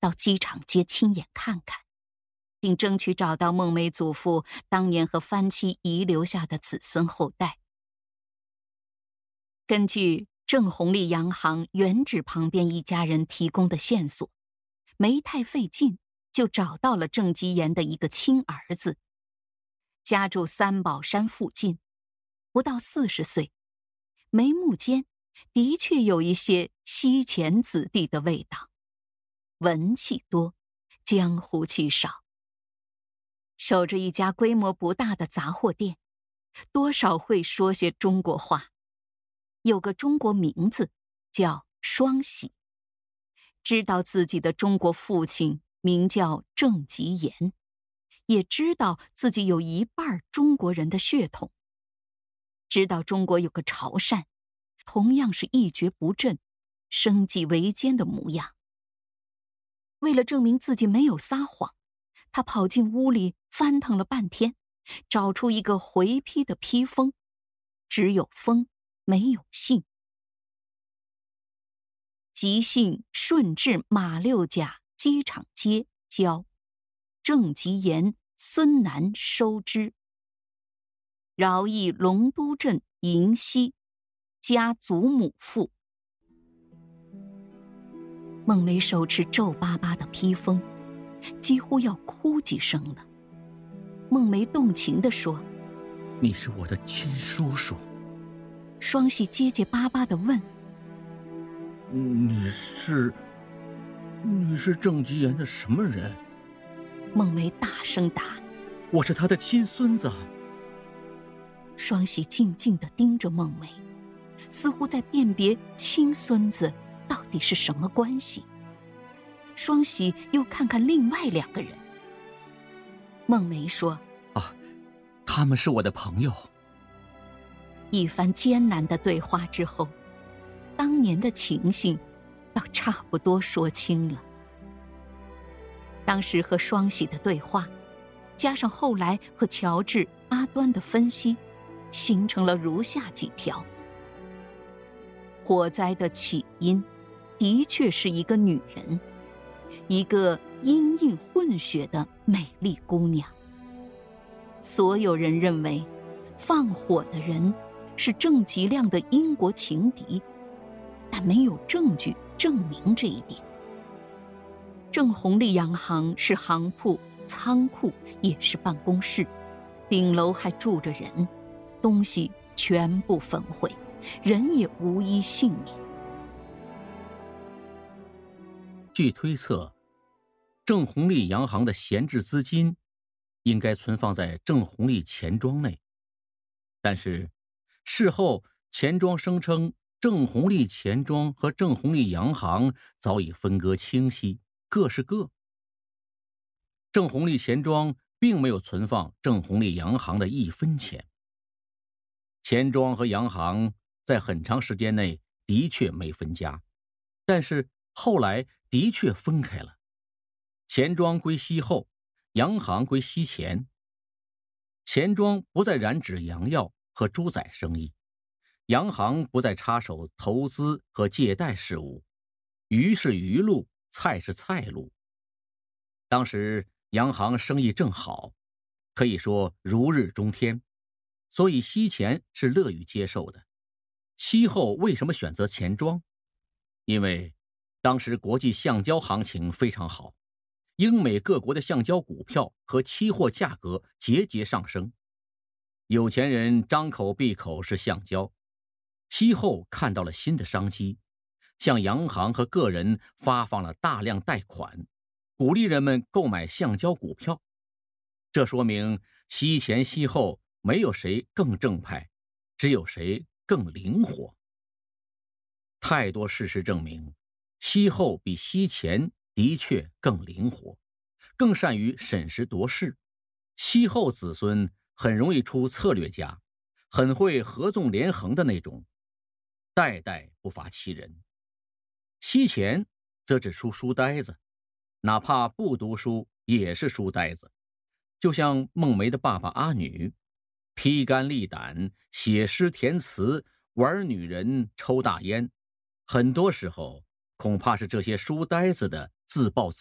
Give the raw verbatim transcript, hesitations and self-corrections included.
到机场街亲眼看看，并争取找到孟梅祖父当年和番妻遗留下的子孙后代。根据郑弘利洋行原址旁边一家人提供的线索，没太费劲就找到了郑吉言的一个亲儿子，家住三宝山附近，不到四十岁，眉目间的确有一些西钱子弟的味道，文气多，江湖气少。守着一家规模不大的杂货店，多少会说些中国话，有个中国名字叫双喜，知道自己的中国父亲名叫郑吉言，也知道自己有一半中国人的血统，知道中国有个潮汕，同样是一蹶不振，生计维艰的模样。为了证明自己没有撒谎，他跑进屋里翻腾了半天，找出一个回批的批封，只有封没有姓。吉姓顺治马六甲机场街交，郑吉言孙南收之。饶邑龙都镇营西，家祖母父。孟梅手持皱巴巴的披风，几乎要哭几声了。孟梅动情地说：“ 你是我的亲叔叔。” 双喜结结巴巴地问：“ 你是……你是郑吉言的什么人？” 孟梅大声答：“ 我是他的亲孙子。” 双喜静静地盯着孟梅，似乎在辨别亲孙子到底是什么关系。双喜又看看另外两个人。孟梅说：“ 啊，他们是我的朋友。” 一番艰难的对话之后，当年的情形倒差不多说清了。当时和双喜的对话，加上后来和乔治、阿端的分析，形成了如下几条：火灾的起因的确是一个女人，一个阴影混血的美丽姑娘。所有人认为放火的人是郑吉亮的英国情敌，但没有证据证明这一点。郑弘利洋行是行铺、仓库，也是办公室，顶楼还住着人，东西全部焚毁，人也无一幸免。 据推测，郑弘利洋行的闲置资金应该存放在郑弘利钱庄内，但是事后钱庄声称郑弘利钱庄和郑弘利洋行早已分割清晰，各是各。郑弘利钱庄并没有存放郑弘利洋行的一分钱。钱庄和洋行在很长时间内的确没分家，但是后来的确分开了。钱庄归西后，洋行归西钱。钱庄不再染指洋药和猪仔生意，洋行不再插手投资和借贷事务，鱼是鱼路，菜是菜路。当时洋行生意正好，可以说如日中天，所以西钱是乐于接受的。西后为什么选择钱庄？因为当时国际橡胶行情非常好，英美各国的橡胶股票和期货价格节节上升，有钱人张口闭口是橡胶。西后看到了新的商机，向洋行和个人发放了大量贷款，鼓励人们购买橡胶股票。这说明西前西后没有谁更正派，只有谁更灵活。太多事实证明，西后比西前的确更灵活，更善于审时度势。西后子孙很容易出策略家，很会合纵连横的那种，代代不乏其人。西前则只出书呆子，哪怕不读书也是书呆子，就像孟梅的爸爸阿女，披肝沥胆，写诗填词，玩女人，抽大烟，很多时候恐怕是这些书呆子的自暴自